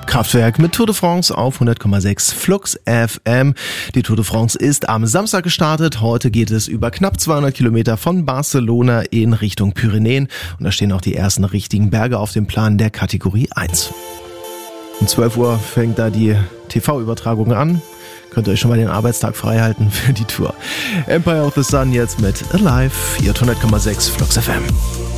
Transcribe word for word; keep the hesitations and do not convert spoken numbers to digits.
Kraftwerk mit Tour de France auf hundert Komma sechs Flux F M. Die Tour de France ist am Samstag gestartet. Heute geht es über knapp zweihundert Kilometer von Barcelona in Richtung Pyrenäen. Und da stehen auch die ersten richtigen Berge auf dem Plan der Kategorie eins. Um zwölf Uhr fängt da die T V-Übertragung an. Könnt ihr euch schon mal den Arbeitstag frei halten für die Tour. Empire of the Sun jetzt mit Alive, ihr hundert Komma sechs Flux F M.